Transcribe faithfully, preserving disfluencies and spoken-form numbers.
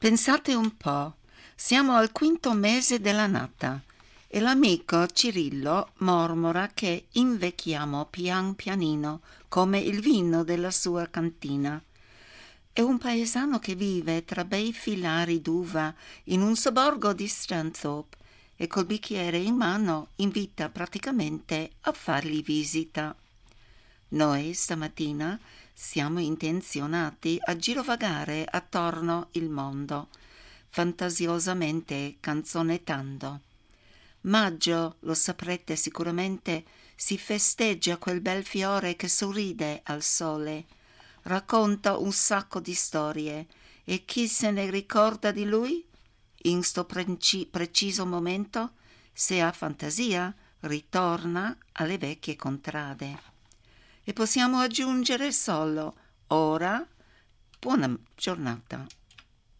Pensate un po', siamo al quinto mese della nata e l'amico Cirillo mormora che invecchiamo pian pianino come il vino della sua cantina. È un paesano che vive tra bei filari d'uva in un sobborgo di Stanthorpe e col bicchiere in mano invita praticamente a fargli visita. Noi stamattina siamo intenzionati a girovagare attorno il mondo, fantasiosamente canzonettando. Maggio, lo saprete sicuramente, si festeggia quel bel fiore che sorride al sole, racconta un sacco di storie e chi se ne ricorda di lui? In sto preci- preciso momento, se ha fantasia, ritorna alle vecchie contrade. E possiamo aggiungere solo ora buona giornata.